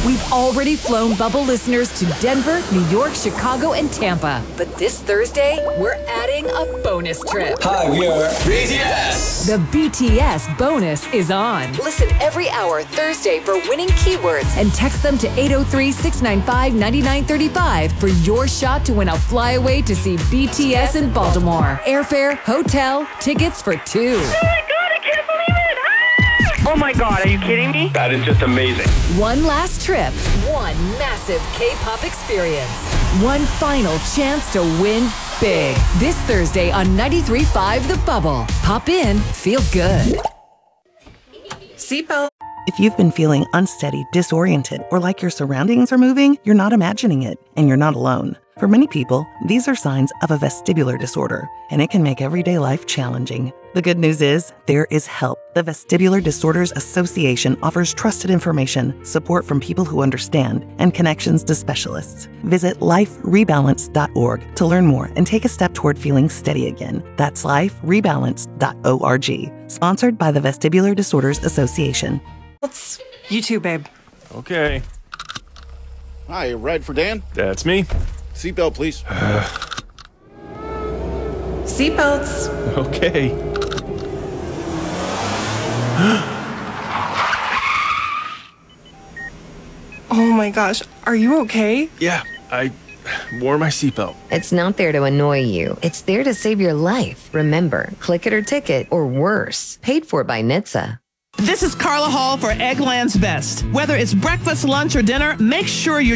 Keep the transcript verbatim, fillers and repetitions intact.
We've already flown Bubble listeners to Denver, New York, Chicago, and Tampa. But this Thursday, we're adding a bonus trip. Hi, we are B T S. The B T S bonus is on. Listen every hour Thursday for winning keywords and text them to eight oh three, six nine five, nine nine three five for your shot to win a flyaway to see B T S in Baltimore. Airfare, hotel, tickets for two. Oh my God, I can't believe it! Ah! Oh my God, are you kidding me? That is just amazing. One last trip, one massive K-pop experience, one final chance to win big. This Thursday on ninety-three point five The Bubble. Pop in, feel good. Seatbelt. If you've been feeling unsteady, disoriented, or like your surroundings are moving, you're not imagining it, and you're not alone. For many people, these are signs of a vestibular disorder, and it can make everyday life challenging. The good news is, there is help. The Vestibular Disorders Association offers trusted information, support from people who understand, and connections to specialists. Visit life rebalance dot org to learn more and take a step toward feeling steady again. That's life rebalance dot org. Sponsored by the Vestibular Disorders Association. You too, babe. Okay. Hi, ride for Dan? That's me. Seatbelt, please. Seatbelts. Okay. Oh my gosh, are you okay? Yeah, I wore my seatbelt. It's not there to annoy you. It's there to save your life. Remember, click it or ticket, or worse. Paid for by N H T S A. This is Carla Hall for Eggland's Best. Whether it's breakfast, lunch, or dinner, make sure you're